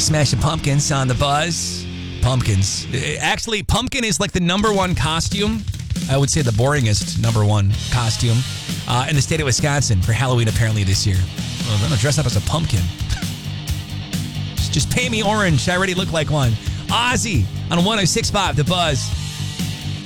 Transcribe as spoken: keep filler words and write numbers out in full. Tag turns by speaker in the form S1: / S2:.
S1: Smashing Pumpkins on the Buzz. Pumpkins. Actually, pumpkin is like the number one costume. I would say the boringest number one costume uh, in the state of Wisconsin for Halloween apparently this year. Well, I'm going to dress up as a pumpkin. just, just paint me orange. I already look like one. Ozzy on one oh six point five, The Buzz.